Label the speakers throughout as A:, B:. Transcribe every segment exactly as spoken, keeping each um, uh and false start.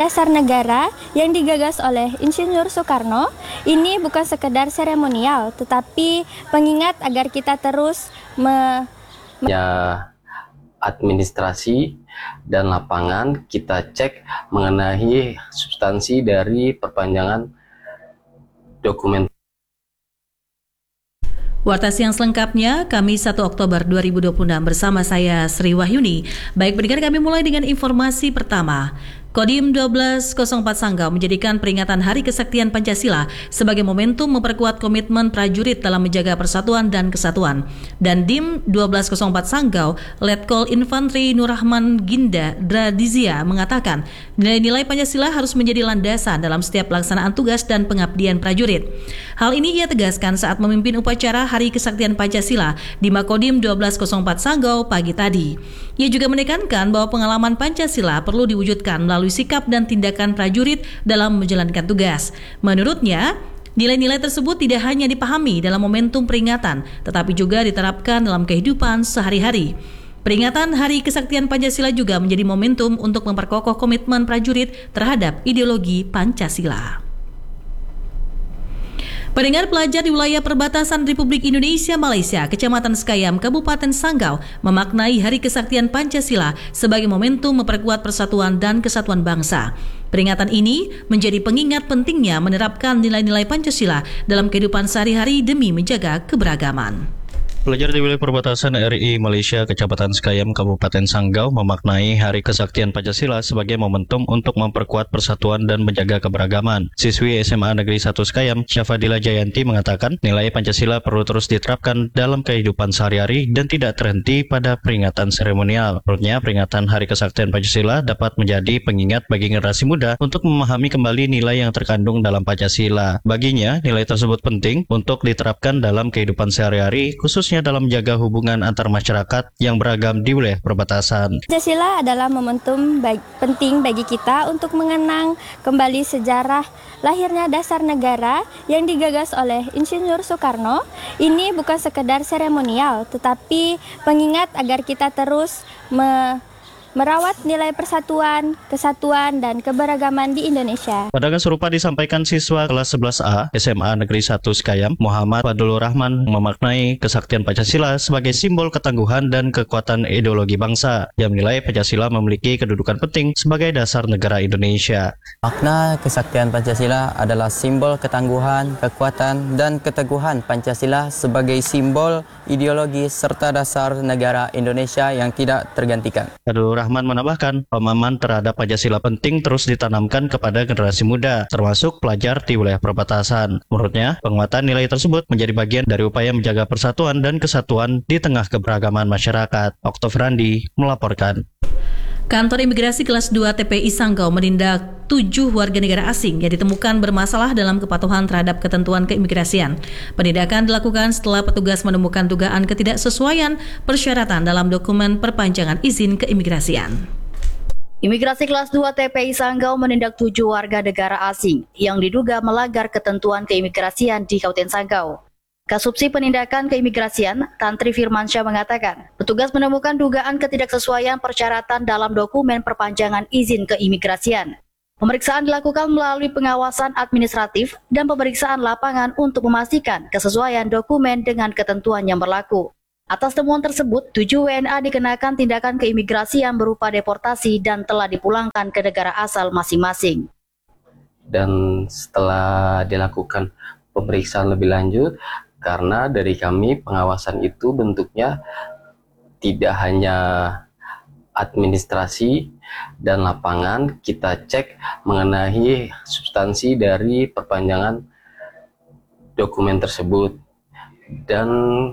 A: Dasar negara yang digagas oleh Insinyur Soekarno ini bukan sekedar seremonial, tetapi pengingat agar kita terus me...
B: ya, administrasi dan lapangan kita cek mengenai substansi dari perpanjangan dokumen.
C: Warta Siang selengkapnya, Kamis satu Oktober dua ribu dua puluh enam bersama saya Sri Wahyuni. Baik pendengar, kami mulai dengan informasi pertama. Kodim dua belas nol empat Sanggau menjadikan peringatan Hari Kesaktian Pancasila sebagai momentum memperkuat komitmen prajurit dalam menjaga persatuan dan kesatuan. Dan Dim dua belas nol empat Sanggau, Letkol Infantri Nurrahman Ginda Dradizia mengatakan, nilai-nilai Pancasila harus menjadi landasan dalam setiap pelaksanaan tugas dan pengabdian prajurit. Hal ini ia tegaskan saat memimpin upacara Hari Kesaktian Pancasila di Makodim dua belas nol empat Sanggau pagi tadi. Ia juga menekankan bahwa pengalaman Pancasila perlu diwujudkan melalui sikap dan tindakan prajurit dalam menjalankan tugas. Menurutnya, nilai-nilai tersebut tidak hanya dipahami dalam momentum peringatan, tetapi juga diterapkan dalam kehidupan sehari-hari. Peringatan Hari Kesaktian Pancasila juga menjadi momentum untuk memperkokoh komitmen prajurit terhadap ideologi Pancasila. Pendengar, pelajar di wilayah perbatasan Republik Indonesia Malaysia, Kecamatan Sekayam, Kabupaten Sanggau memaknai Hari Kesaktian Pancasila sebagai momentum memperkuat persatuan dan kesatuan bangsa. Peringatan ini menjadi pengingat pentingnya menerapkan nilai-nilai Pancasila dalam kehidupan sehari-hari demi menjaga keberagaman.
D: Pelajar di wilayah perbatasan R I Malaysia, Kecamatan Sekayam, Kabupaten Sanggau memaknai Hari Kesaktian Pancasila sebagai momentum untuk memperkuat persatuan dan menjaga keberagaman. Siswi S M A Negeri satu Sekayam, Syafadila Jayanti mengatakan nilai Pancasila perlu terus diterapkan dalam kehidupan sehari-hari dan tidak terhenti pada peringatan seremonial. Menurutnya, peringatan Hari Kesaktian Pancasila dapat menjadi pengingat bagi generasi muda untuk memahami kembali nilai yang terkandung dalam Pancasila. Baginya, nilai tersebut penting untuk diterapkan dalam kehidupan sehari-hari, khusus dalam menjaga hubungan antar masyarakat yang beragam di wilayah perbatasan.
A: Pancasila adalah momentum bagi, penting bagi kita untuk mengenang kembali sejarah lahirnya dasar negara yang digagas oleh Insinyur Soekarno. Ini bukan sekedar seremonial, tetapi pengingat agar kita terus me merawat nilai persatuan, kesatuan, dan keberagaman di Indonesia.
D: Pandangan serupa disampaikan siswa kelas sebelas A S M A Negeri satu Sekayam, Muhammad Fadlur Rahman, memaknai kesaktian Pancasila sebagai simbol ketangguhan dan kekuatan ideologi bangsa. Yang menilai Pancasila memiliki kedudukan penting sebagai dasar negara Indonesia.
E: Makna kesaktian Pancasila adalah simbol ketangguhan, kekuatan, dan keteguhan Pancasila sebagai simbol ideologi serta dasar negara Indonesia yang tidak tergantikan.
D: Fadlur Rahman menambahkan, pemahaman terhadap Pancasila penting terus ditanamkan kepada generasi muda, termasuk pelajar di wilayah perbatasan. Menurutnya, penguatan nilai tersebut menjadi bagian dari upaya menjaga persatuan dan kesatuan di tengah keberagaman masyarakat. Oktav Randi melaporkan.
C: Kantor Imigrasi Kelas dua T P I Sanggau menindak tujuh warga negara asing yang ditemukan bermasalah dalam kepatuhan terhadap ketentuan keimigrasian. Penindakan dilakukan setelah petugas menemukan dugaan ketidaksesuaian persyaratan dalam dokumen perpanjangan izin keimigrasian.
F: Imigrasi Kelas dua T P I Sanggau menindak tujuh warga negara asing yang diduga melanggar ketentuan keimigrasian di Kabupaten Sanggau. Kasubsi Penindakan Keimigrasian, Tantri Firmansyah mengatakan, petugas menemukan dugaan ketidaksesuaian persyaratan dalam dokumen perpanjangan izin keimigrasian. Pemeriksaan dilakukan melalui pengawasan administratif dan pemeriksaan lapangan untuk memastikan kesesuaian dokumen dengan ketentuan yang berlaku. Atas temuan tersebut, tujuh W N A dikenakan tindakan keimigrasian berupa deportasi dan telah dipulangkan ke negara asal masing-masing.
B: Dan setelah dilakukan pemeriksaan lebih lanjut, karena dari kami pengawasan itu bentuknya tidak hanya administrasi dan lapangan, kita cek mengenai substansi dari perpanjangan dokumen tersebut. Dan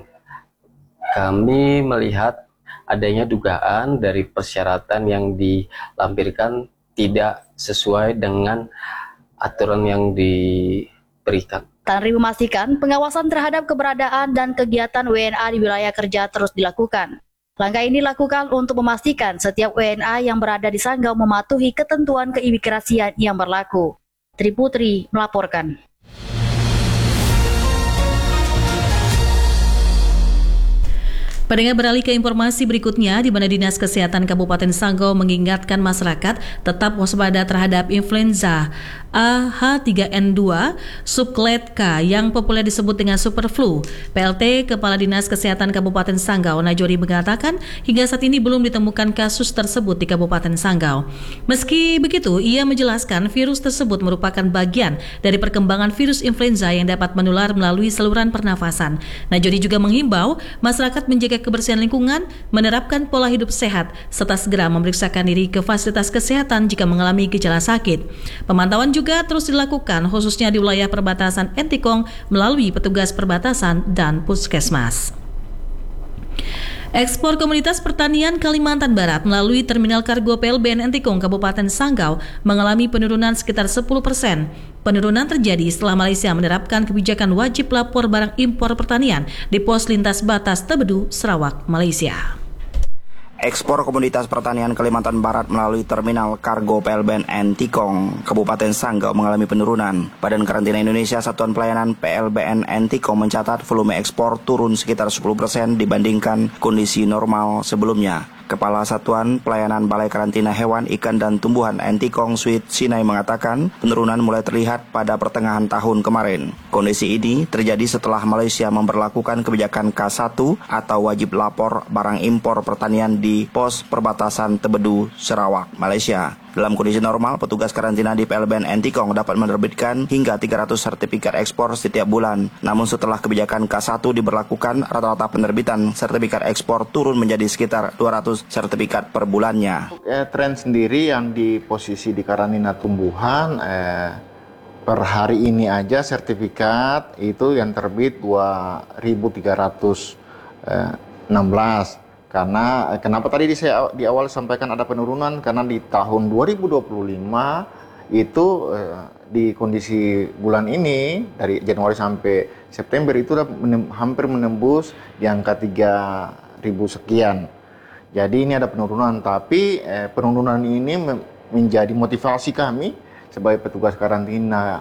B: kami melihat adanya dugaan dari persyaratan yang dilampirkan tidak sesuai dengan aturan yang diberikan.
F: Tanri memastikan pengawasan terhadap keberadaan dan kegiatan W N A di wilayah kerja terus dilakukan. Langkah ini dilakukan untuk memastikan setiap W N A yang berada di Sanggau mematuhi ketentuan keimigrasian yang berlaku. Tri Putri melaporkan.
C: Pendengar, beralih ke informasi berikutnya, di mana Dinas Kesehatan Kabupaten Sanggau mengingatkan masyarakat tetap waspada terhadap influenza A H tiga N dua subclade K yang populer disebut dengan super flu. P L T Kepala Dinas Kesehatan Kabupaten Sanggau Najori mengatakan hingga saat ini belum ditemukan kasus tersebut di Kabupaten Sanggau. Meski begitu, ia menjelaskan virus tersebut merupakan bagian dari perkembangan virus influenza yang dapat menular melalui saluran pernafasan. Najori juga menghimbau masyarakat menjaga kebersihan lingkungan, menerapkan pola hidup sehat, serta segera memeriksakan diri ke fasilitas kesehatan jika mengalami gejala sakit. Pemantauan juga terus dilakukan khususnya di wilayah perbatasan Entikong melalui petugas perbatasan dan puskesmas. Ekspor Komoditas Pertanian Kalimantan Barat melalui Terminal Kargo P L B N Entikong Kabupaten Sanggau mengalami penurunan sekitar sepuluh persen. Penurunan terjadi setelah Malaysia menerapkan kebijakan wajib lapor barang impor pertanian di pos lintas batas Tebedu, Sarawak, Malaysia.
G: Ekspor komoditas pertanian Kalimantan Barat melalui Terminal Kargo P L B N Entikong, Kabupaten Sanggau mengalami penurunan. Badan Karantina Indonesia Satuan Pelayanan P L B N Entikong mencatat volume ekspor turun sekitar sepuluh persen dibandingkan kondisi normal sebelumnya. Kepala Satuan Pelayanan Balai Karantina Hewan, Ikan, dan Tumbuhan Entikong Sweet Sinai mengatakan penurunan mulai terlihat pada pertengahan tahun kemarin. Kondisi ini terjadi setelah Malaysia memberlakukan kebijakan K satu atau wajib lapor barang impor pertanian di pos perbatasan Tebedu, Sarawak, Malaysia. Dalam kondisi normal, petugas karantina di P L B N Entikong dapat menerbitkan hingga tiga ratus sertifikat ekspor setiap bulan. Namun setelah kebijakan K satu diberlakukan, rata-rata penerbitan sertifikat ekspor turun menjadi sekitar dua ratus sertifikat per bulannya.
H: Eh, tren sendiri yang di posisi di karantina tumbuhan, eh, per hari ini aja sertifikat itu yang terbit dua ribu tiga ratus enam belas. Karena kenapa tadi di, saya, di awal sampaikan ada penurunan, karena di tahun dua ribu dua puluh lima itu eh, di kondisi bulan ini dari Januari sampai September itu sudah menem, hampir menembus di angka tiga ribu sekian. Jadi ini ada penurunan, tapi eh, penurunan ini menjadi motivasi kami sebagai petugas karantina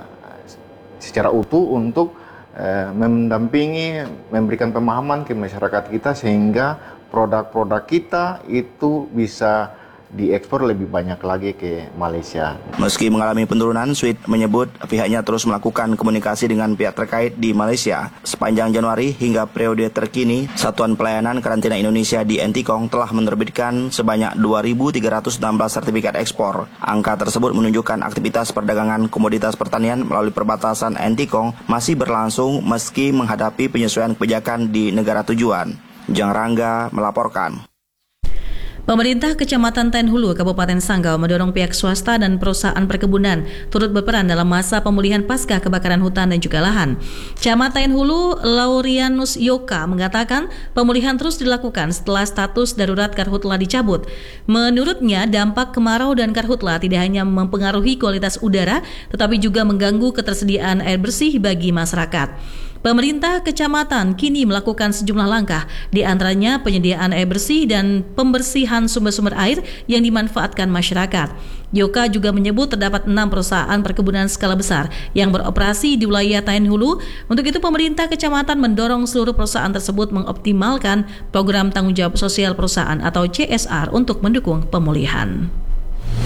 H: secara utuh untuk eh, mendampingi, memberikan pemahaman ke masyarakat kita sehingga produk-produk kita itu bisa diekspor lebih banyak lagi ke Malaysia.
G: Meski mengalami penurunan, Sweet menyebut pihaknya terus melakukan komunikasi dengan pihak terkait di Malaysia. Sepanjang Januari hingga periode terkini, Satuan Pelayanan Karantina Indonesia di Entikong telah menerbitkan sebanyak dua ribu tiga ratus enam belas sertifikat ekspor. Angka tersebut menunjukkan aktivitas perdagangan komoditas pertanian melalui perbatasan Entikong masih berlangsung meski menghadapi penyesuaian kebijakan di negara tujuan. Jang Rangga melaporkan.
C: Pemerintah Kecamatan Tain Hulu, Kabupaten Sanggau mendorong pihak swasta dan perusahaan perkebunan turut berperan dalam masa pemulihan pasca kebakaran hutan dan juga lahan. Camat Tain Hulu, Laurianus Yoka mengatakan pemulihan terus dilakukan setelah status darurat karhutla dicabut. Menurutnya, dampak kemarau dan karhutla tidak hanya mempengaruhi kualitas udara, tetapi juga mengganggu ketersediaan air bersih bagi masyarakat. Pemerintah kecamatan kini melakukan sejumlah langkah, di antaranya penyediaan air bersih dan pembersihan sumber-sumber air yang dimanfaatkan masyarakat. Yoka juga menyebut terdapat enam perusahaan perkebunan skala besar yang beroperasi di wilayah Tain Hulu. Untuk itu pemerintah kecamatan mendorong seluruh perusahaan tersebut mengoptimalkan program tanggung jawab sosial perusahaan atau C S R untuk mendukung pemulihan.